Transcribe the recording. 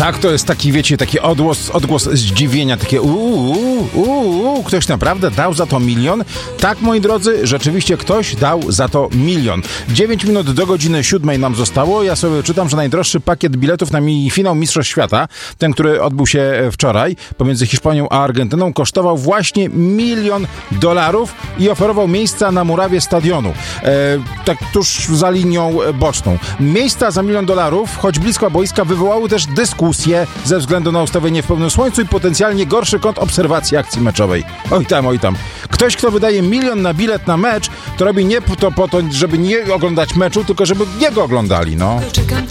Tak, to jest taki, wiecie, taki odgłos zdziwienia, takie ktoś naprawdę dał za to 1 000 000? Tak, moi drodzy, rzeczywiście ktoś dał za to 1 000 000. 9 minut do godziny 7 nam zostało. Ja sobie czytam, że najdroższy pakiet biletów na finał Mistrzostw Świata, ten, który odbył się wczoraj pomiędzy Hiszpanią a Argentyną, kosztował właśnie $1 000 000 i oferował miejsca na murawie stadionu. Tak tuż za linią boczną. Miejsca za $1 000 000, choć blisko boiska, wywołały też dyskusje ze względu na ustawienie w pełnym słońcu i potencjalnie gorszy kąt obserwacji akcji meczowej. Oj tam. Ktoś, kto wydaje 1 000 000 na bilet na mecz, to robi nie po to, żeby nie oglądać meczu, tylko żeby jego oglądali, no.